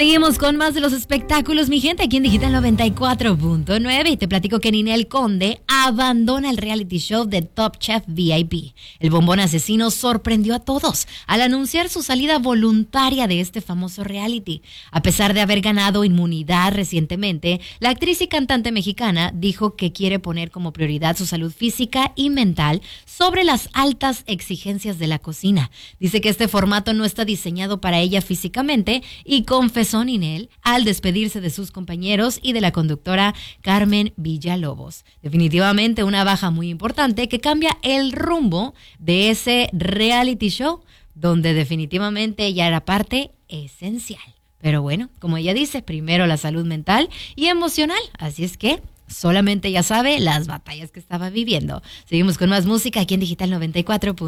Seguimos con más de los espectáculos, mi gente, aquí en Digital 94.9. Y te platico que Ninel Conde abandona el reality show de Top Chef VIP. El bombón asesino sorprendió a todos al anunciar su salida voluntaria de este famoso reality. A pesar de haber ganado inmunidad recientemente, la actriz y cantante mexicana dijo que quiere poner como prioridad su salud física y mental sobre las altas exigencias de la cocina. Dice que este formato no está diseñado para ella físicamente y confesó Ninel al despedirse de sus compañeros y de la conductora Carmen Villalobos. Definitivamente una baja muy importante que cambia el rumbo de ese reality show donde definitivamente ella era parte esencial. Pero bueno, como ella dice, primero la salud mental y emocional. Así es que solamente ella sabe las batallas que estaba viviendo. Seguimos con más música aquí en Digital 94.